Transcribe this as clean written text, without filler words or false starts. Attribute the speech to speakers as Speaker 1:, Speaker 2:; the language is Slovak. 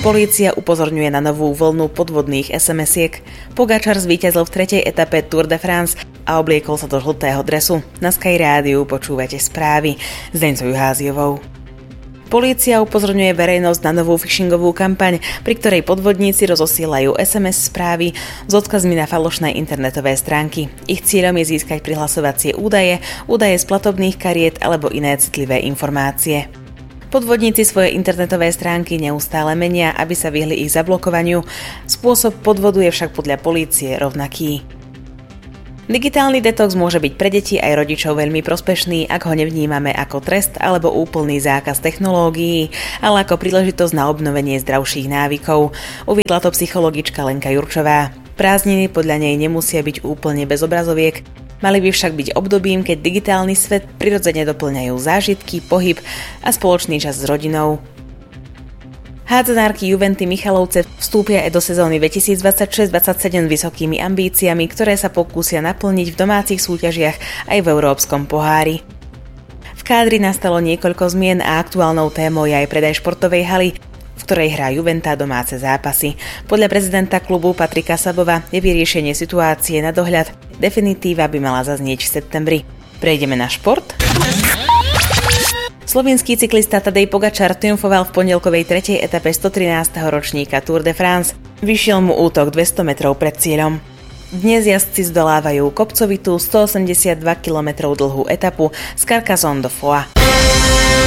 Speaker 1: Polícia upozorňuje na novú vlnu podvodných SMS-iek. Pogačar zvíťazil v 3. etape Tour de France a obliekol sa do žltého dresu. Na Sky Rádiu počúvate správy s Deňcou Juháziovou. Polícia upozorňuje verejnosť na novú phishingovú kampaň, pri ktorej podvodníci rozosielajú SMS správy s odkazmi na falošné internetové stránky. Ich cieľom je získať prihlasovacie údaje z platobných kariet alebo iné citlivé informácie. Podvodníci svoje internetové stránky neustále menia, aby sa vyhli ich zablokovaniu. Spôsob podvodu je však podľa polície rovnaký. Digitálny detox môže byť pre deti aj rodičov veľmi prospešný, ak ho nevnímame ako trest alebo úplný zákaz technológií, ale ako príležitosť na obnovenie zdravších návykov, uviedla to psychologička Lenka Jurčová. Prázdniny podľa nej nemusia byť úplne bez obrazoviek, mali by však byť obdobím, keď digitálny svet prirodzene doplňajú zážitky, pohyb a spoločný čas s rodinou. Hádzanárky Juventy Michalovce vstúpia aj do sezóny 2026-27 vysokými ambíciami, ktoré sa pokúsia naplniť v domácich súťažiach aj v Európskom pohári. V kádri nastalo niekoľko zmien a aktuálnou témou je aj predaj športovej haly, v ktorej hrá Juventa domáce zápasy. Podľa prezidenta klubu Patrika Sabova je vyriešenie situácie na dohľad. Definitíva by mala zaznieť v septembri. Prejdeme na šport. Slovenský cyklista Tadej Pogačar triumfoval v pondelkovej 3. etape 113. ročníka Tour de France. Vyšiel mu útok 200 metrov pred cieľom. Dnes jazdci zdolávajú kopcovitú 182 km dlhú etapu z Carcassonne do Foix.